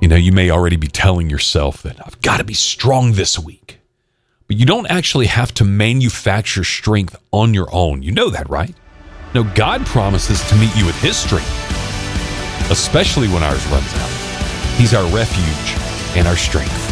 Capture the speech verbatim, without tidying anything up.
You know, you may already be telling yourself that I've got to be strong this week. But you don't actually have to manufacture strength on your own. You know that, right? No, God promises to meet you with his strength, especially when ours runs out. He's our refuge and our strength.